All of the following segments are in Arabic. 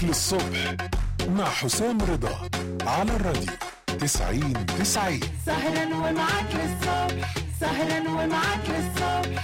للصبح مع حسام رضا على الراديو 90-90. سهرا ومعاك للصبح، سهرا ومعاك للصبح.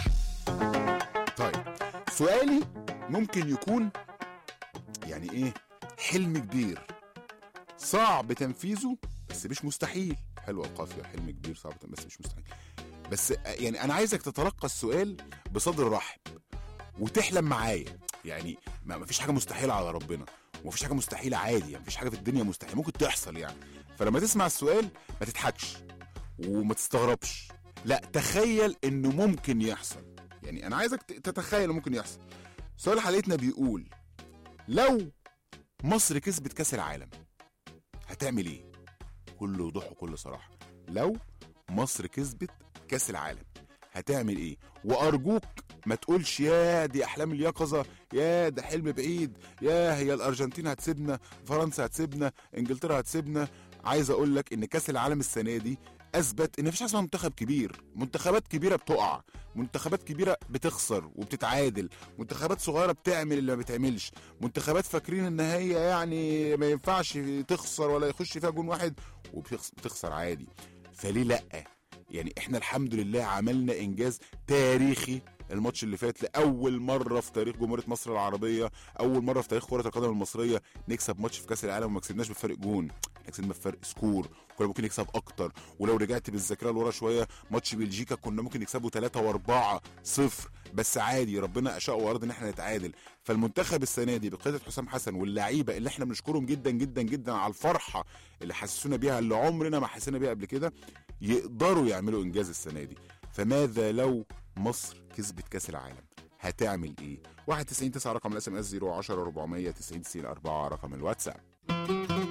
طيب سؤالي ممكن يكون يعني ايه، حلم كبير صعب تنفيذه بس مش مستحيل. حلوة القافية، حلم كبير صعب بس مش مستحيل. بس يعني انا عايزك تتلقى السؤال بصدر رحب وتحلم معايا. يعني ما فيش حاجة مستحيلة على ربنا، وما فيش حاجة مستحيلة عادي، يعني ما فيش حاجة في الدنيا مستحيل، ممكن تحصل يعني. فلما تسمع السؤال ما تضحكش وما تستغربش، لا تخيل انه ممكن يحصل. يعني انا عايزك تتخيل ممكن يحصل. سؤال حلقتنا بيقول لو مصر كسبت كاس العالم هتعمل ايه؟ كل وضوح وكل صراحة، لو مصر كسبت كاس العالم هتعمل ايه؟ وارجوك ما تقولش يا دي احلام اليقظة، يا ده حلم بعيد، يا هي الارجنتين هتسيبنا، فرنسا هتسيبنا، انجلترا هتسيبنا. عايز اقول لك ان كاس العالم السنة دي اثبت ان مفيش حاجه اسمها منتخب كبير. منتخبات كبيره بتقع، منتخبات كبيره بتخسر وبتتعادل، منتخبات صغيره بتعمل اللي ما بتعملش، منتخبات فاكرين ان هي يعني ما ينفعش تخسر ولا يخش فيها جون واحد وبتخسر عادي. فليه لا؟ يعني احنا الحمد لله عملنا انجاز تاريخي الماتش اللي فات، لاول مره في تاريخ جمهوريه مصر العربيه، اول مره في تاريخ كره القدم المصريه نكسب ماتش في كاس العالم وما كسبناش بفرق جون، احنا كسبنا بفرق سكور. كنا ممكن نكسب اكتر، ولو رجعت بالذاكره لورا شويه ماتش بلجيكا كنا ممكن نكسبه 3-4-0، بس عادي ربنا اشاء واراد ان احنا نتعادل. فالمنتخب السنه دي بقياده حسام حسن واللعيبه اللي احنا بنشكرهم جدا جدا جدا على الفرحه اللي حسسونا بيها اللي عمرنا ما حسينا بيها قبل كده، يقدروا يعملوا انجاز السنه دي. فماذا لو مصر كسبت كاس العالم هتعمل ايه؟ 91-9 رقم الاس ام اس، 010-490-90-4 رقم الواتساب.